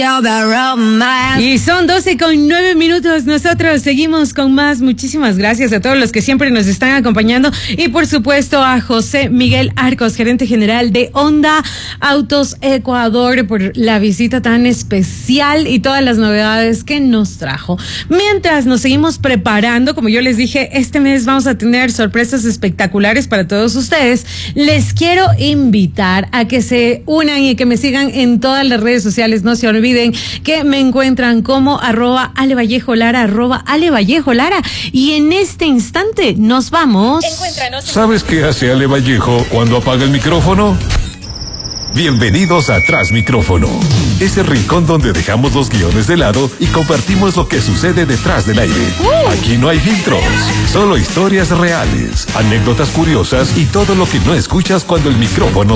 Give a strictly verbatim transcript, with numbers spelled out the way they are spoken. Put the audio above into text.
Y son doce con nueve minutos. Nosotros seguimos con más. Muchísimas gracias a todos los que siempre nos están acompañando. Y por supuesto a José Miguel Arcos, gerente general de Honda Autos Ecuador, por la visita tan especial y todas las novedades que nos trajo. Mientras nos seguimos preparando, como yo les dije, este mes vamos a tener sorpresas espectaculares para todos ustedes. Les quiero invitar a que se unan y que me sigan en todas las redes sociales. No se olviden que me encuentran como arroba Ale Vallejo Lara, arroba Ale Vallejo Lara. Y en este instante nos vamos. Encuéntranos. ¿Sabes qué hace Ale Vallejo cuando apaga el micrófono? Bienvenidos a Tras Micrófono, ese rincón donde dejamos los guiones de lado y compartimos lo que sucede detrás del aire. Uh. Aquí no hay filtros, solo historias reales, anécdotas curiosas y todo lo que no escuchas cuando el micrófono